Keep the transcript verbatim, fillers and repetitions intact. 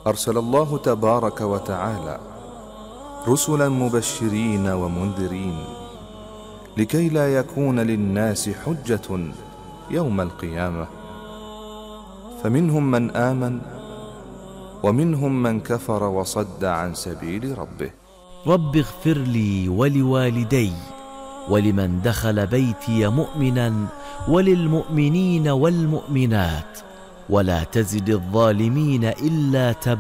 أرسل الله تبارك وتعالى رسلا مبشرين ومنذرين لكي لا يكون للناس حجة يوم القيامة، فمنهم من آمن ومنهم من كفر وصد عن سبيل ربه. رب اغفر لي ولوالدي ولمن دخل بيتي مؤمنا وللمؤمنين والمؤمنات ولا تزد الظالمين إلا تبارا.